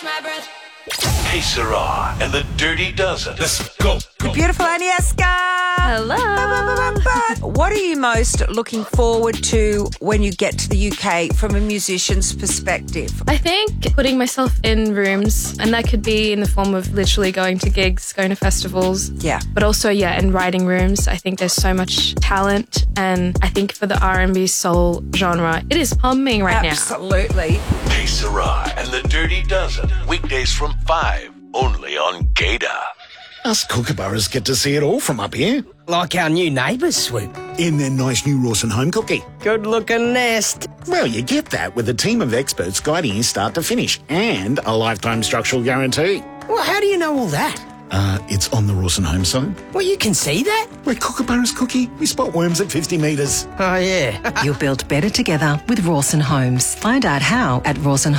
Hey, Sarah and the Dirty Dozen. Let's go. The beautiful Agnieszka. Hello. What are you most looking forward to when you get to the UK from a musician's perspective? I think putting myself in rooms, and that could be in the form of literally going to gigs, going to festivals. Yeah. But also, in writing rooms. I think there's so much talent, and I think for the R&B soul genre, it is humming right now. Absolutely. Hey, Sarah and the Dirty Dozen. Weekdays from 5, only on Gator. Us kookaburras get to see it all from up here. Like our new neighbours, Swoop. In their nice new Rawson home cookie. Good-looking nest. Well, you get that with a team of experts guiding you start to finish and a lifetime structural guarantee. Well, how do you know all that? It's on the Rawson home side. Well, you can see that? We're kookaburras, Cookie. We spot worms at 50 metres. Oh, yeah. You'll build better together with Rawson Homes. Find out how at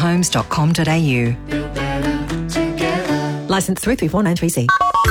rawsonhomes.com.au. Licensed through 3493C.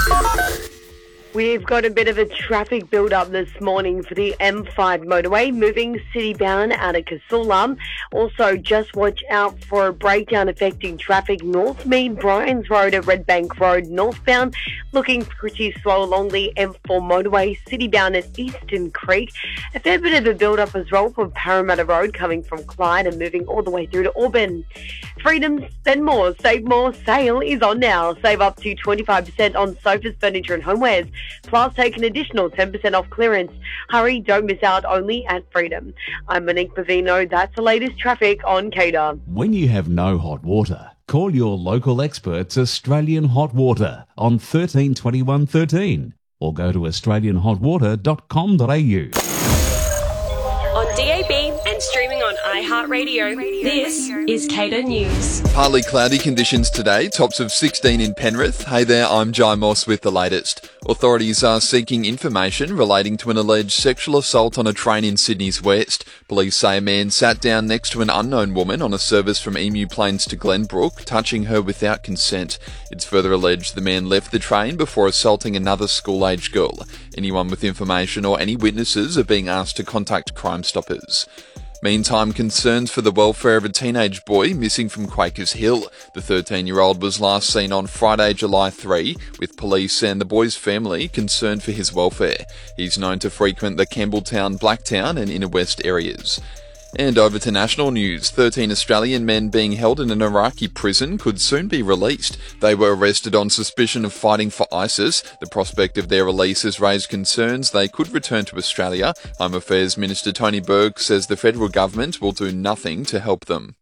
We've got a bit of a traffic build-up this morning for the M5 motorway, moving city-bound out of Casula. Also, just watch out for a breakdown affecting traffic North Mead Bryans Road at Red Bank Road northbound. Looking pretty slow along the M4 motorway, city-bound at Eastern Creek. A fair bit of a build-up as well for Parramatta Road coming from Clyde and moving all the way through to Auburn. Freedom, spend more, save more sale is on now. Save up to 25% on sofas, furniture and homewares. Plus, take an additional 10% off clearance. Hurry, don't miss out, only at Freedom. I'm Monique Bavino. That's the latest traffic on Cater. When you have no hot water, call your local experts Australian Hot Water on 13 21 13 or go to australianhotwater.com.au. On DAB and streaming on iHeartRadio, this is Cater News. Partly cloudy conditions today, tops of 16 in Penrith. Hey there, I'm Jai Moss with the latest. Authorities are seeking information relating to an alleged sexual assault on a train in Sydney's west. Police say a man sat down next to an unknown woman on a service from Emu Plains to Glenbrook, touching her without consent. It's further alleged the man left the train before assaulting another school-age girl. Anyone with information or any witnesses are being asked to contact Crime Stoppers. Meantime, concerns for the welfare of a teenage boy missing from Quakers Hill. The 13-year-old was last seen on Friday, July 3, with police and the boy's family concerned for his welfare. He's known to frequent the Campbelltown, Blacktown and Inner West areas. And over to national news, 13 Australian men being held in an Iraqi prison could soon be released. They were arrested on suspicion of fighting for ISIS. The prospect of their release has raised concerns they could return to Australia. Home Affairs Minister Tony Burke says the federal government will do nothing to help them.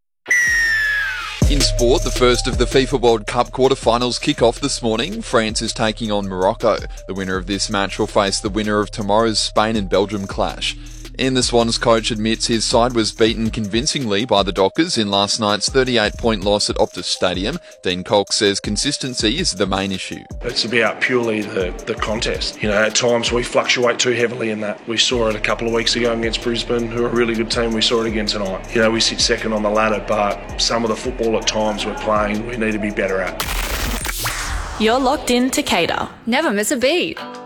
In sport, the first of the FIFA World Cup quarterfinals kick off this morning. France is taking on Morocco. The winner of this match will face the winner of tomorrow's Spain and Belgium clash. And the Swans coach admits his side was beaten convincingly by the Dockers in last night's 38-point loss at Optus Stadium. Dean Cox says consistency is the main issue. It's about purely the contest. At times we fluctuate too heavily in that. We saw it a couple of weeks ago against Brisbane, who are a really good team. We saw it again tonight. We sit second on the ladder, but some of the football at times we're playing we need to be better at. You're locked in to Cater. Never miss a beat.